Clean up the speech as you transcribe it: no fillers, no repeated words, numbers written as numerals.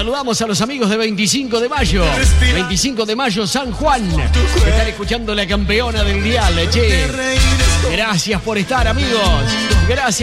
Saludamos a los amigos de 25 de mayo. 25 de mayo, San Juan. Están escuchando la campeona del dial, che. Gracias por estar, amigos. Gracias.